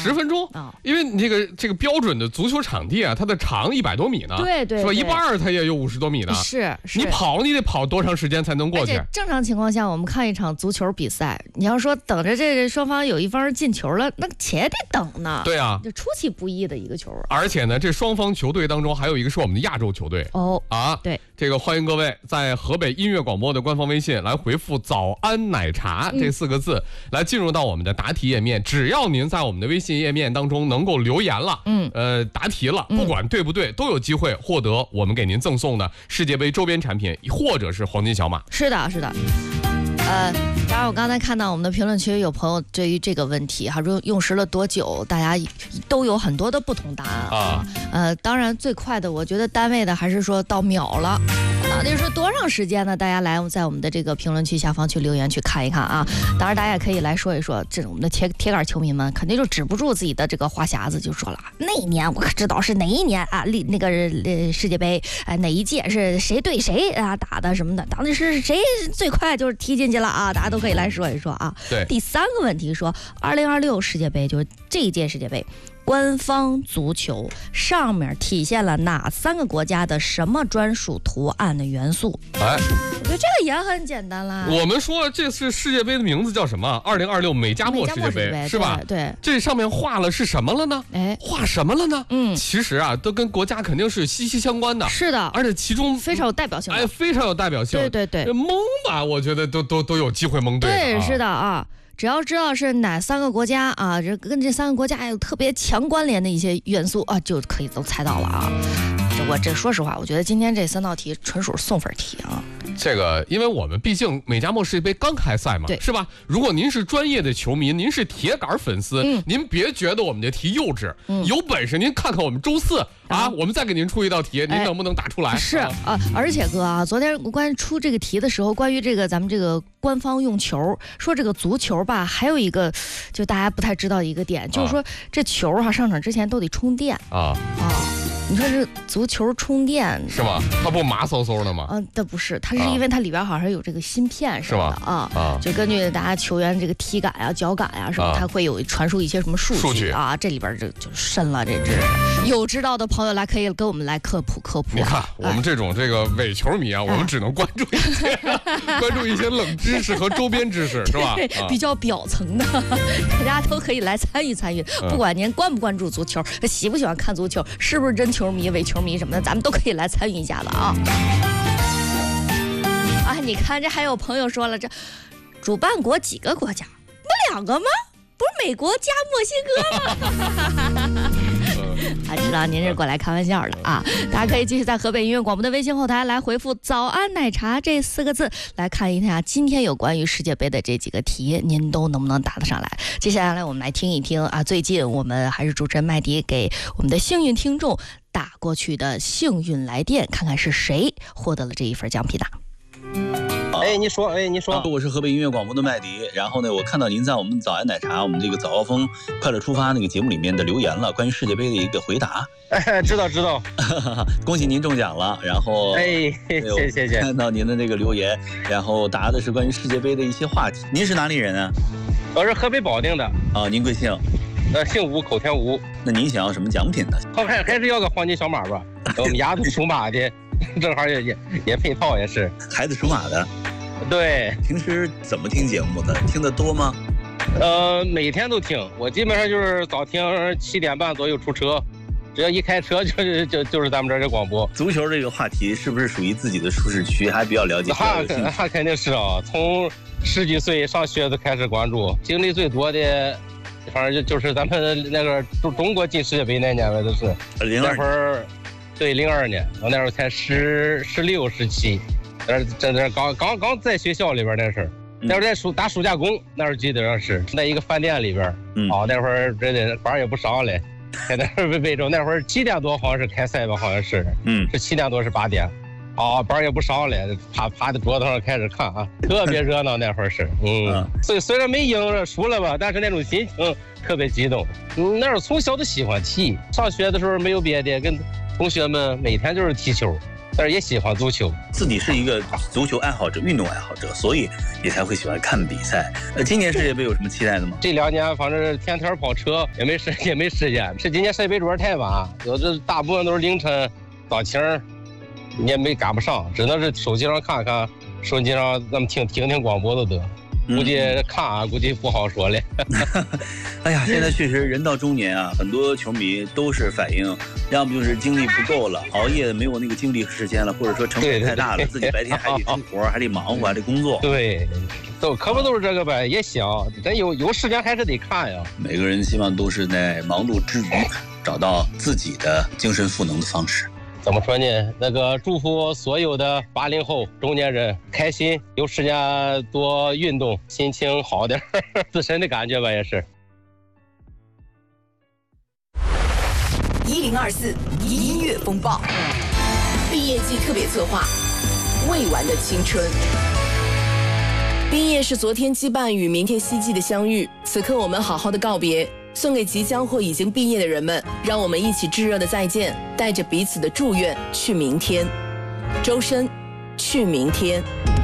10分钟啊，因为你这个标准的足球场地啊，它的长100多米呢， 对， 是吧？一半它也有50多米呢。 是你得跑多长时间才能过去？ 而且正常情况下，我们看一场足球比赛，你要说等着这双方有一方进球了，那且得等呢。 对啊， 就出其不意的一个球。 而且呢，这双方球队当中还有一个是我们的亚洲球队对， 这个欢迎各位在河北音乐广播的官方微信来回复"早安奶茶"这4个字，来进入到我们的答题页面。只要您在我们的微信页面当中能够留言了，答题了，不管对不对，都有机会获得我们给您赠送的世界杯周边产品或者是黄金小马。 是的。当然我刚才看到我们的评论区有朋友对于这个问题用时了多久，大家都有很多的不同答案当然最快的我觉得单位的还是说到秒了，到底是多长时间呢？大家来在我们的这个评论区下方去留言去看一看啊。当然大家也可以来说一说，这我们的铁杆球迷们肯定就止不住自己的这个话匣子，就说了那一年我可知道是哪一年啊，那个世界杯哪一届是谁对谁啊打的什么的，到底是谁最快就是踢进去了啊？大家都可以来说一说啊。 对， 第3个问题说2026世界杯就是这一届世界杯官方足球上面体现了哪3个国家的什么专属图案的元素？我觉得这个也很简单啦。 我们说这是世界杯的名字叫什么？2026美加墨世界杯是吧？ 对， 这上面画了是什么了呢？画什么了呢？其实啊，都跟国家肯定是息息相关的。 是的， 而且其中非常有代表性。 非常有代表性。 对， 蒙吧，我觉得都有机会蒙对。 对，是的啊。只要知道是哪3个国家啊，跟这3个国家有特别强关联的一些元素啊，就可以都猜到了啊。我说实话，我觉得今天这3道题纯属送分题啊。 这个，因为我们毕竟美加墨世界杯刚开赛嘛，是吧？如果您是专业的球迷，您是铁杆粉丝，您别觉得我们这题幼稚，有本事您看看我们周4啊，我们再给您出一道题，您能不能答出来？ 是啊，而且哥啊，昨天关于出这个题的时候，关于这个咱们这个官方用球，说这个足球吧，还有一个就大家不太知道的一个点，就是说这球上场之前都得充电你说这足球充电是吗？它不麻嗖嗖的吗？ 它不是，它是因为它里边好像有这个芯片什么的就根据大家球员这个体感啊、脚感啊什么，它会有传输一些什么数据啊，这里边就深了，这有知道的朋友来可以跟我们来科普。 你看我们这种这个伪球迷啊，我们只能关注一些冷知识和周边知识，是吧？ 比较表层的，大家都可以来参与，不管您关不关注足球，喜不喜欢看足球，是不是真球迷、伪球迷什么的，咱们都可以来参与一下的啊！你看这还有朋友说了，这主办国几个国家？不2个吗？不是美国加墨西哥吗？知道您是过来开玩笑的啊！大家可以继续在河北音乐广播的微信后台来回复"早安奶茶"这4个字，来看一下今天有关于世界杯的这几个题，您都能不能答得上来？接下来我们来听一听啊，最近我们还是主持人麦迪给我们的幸运听众打过去的幸运来电，看看是谁获得了这一份奖品的。 你说， 我是河北音乐广播的麦迪。然后呢，我看到您在我们早安奶茶，我们这个早高峰快乐出发那个节目里面的留言了，关于世界杯的一个回答。 知道， 恭喜您中奖了。然后， 谢谢。 看到您的这个留言，然后答的是关于世界杯的一些话题。您是哪里人啊？ 我是河北保定的。 您贵姓？ 姓吴，口田吴。 那您想要什么奖品呢？ 还是要个黄金小马吧。我们丫头属马的，正好也配套也是。 孩子属马的。 对， 平时怎么听节目的？听得多吗？ 每天都听，我基本上就是早听7点半左右出车，只要一开车就是咱们这儿的广播。 足球这个话题是不是属于自己的舒适区？还比较了解？ 那肯定是啊，从10几岁上学就开始关注，经历最多的，反正就是咱们那个中国进世界杯那年了，就是 02 年。对，02年，我那时候才16、17。这刚在学校里边那事儿，那会儿在打暑假工，那时候记得上是在一个饭店里边，那会儿这班也不上嘞，在那儿魏州那会儿7点多好像是开赛吧，好像是，是7点多是8点，班也不上嘞，趴在桌子上开始看啊，特别热闹那会儿是，所以虽然没赢输了吧，但是那种心情特别激动，那时候从小都喜欢踢，上学的时候没有别的，跟同学们每天就是踢球。 但是也喜欢足球。 自己是一个足球爱好者、运动爱好者，所以也才会喜欢看比赛。今年世界杯有什么期待的吗？ 这2年反正天天跑车，也没时间。是今年世界杯主要太晚，有的大部分都是凌晨早晴，你也没赶不上，只能是手机上看看，手机上咱们听广播都得。估计看估计不好说了。 哎呀，现在确实人到中年啊，很多球迷都是反映，要不就是精力不够了，熬夜没有那个精力和时间了，或者说成本太大了，自己白天还得出活，还得忙活，还得工作。 对，可不都是这个呗，也想，但有时间还是得看呀。 每个人希望都是在忙碌之余，找到自己的精神赋能的方式。 怎么说呢？那个祝福所有的80后中年人开心，有时间多运动，心情好点，自身的感觉吧也是。 1024音乐风暴，毕业季特别策划，未完的青春。毕业是昨天羁绊与明天希冀的相遇，此刻我们好好的告别。送给即将或已经毕业的人们，让我们一起炙热的再见，带着彼此的祝愿去明天。周深，去明天。